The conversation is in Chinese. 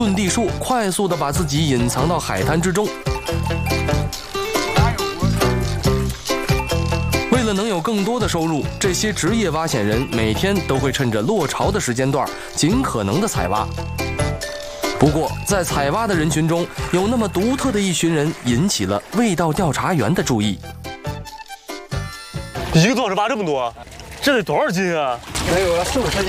遁地术，快速地把自己隐藏到海滩之中。为了能有更多的收入，这些职业挖险人每天都会趁着落潮的时间段，尽可能的采挖。不过，在采挖的人群中，有那么独特的一群人引起了味道调查员的注意。 1个多小时挖这么多，这得多少斤啊？ 能有40-50斤。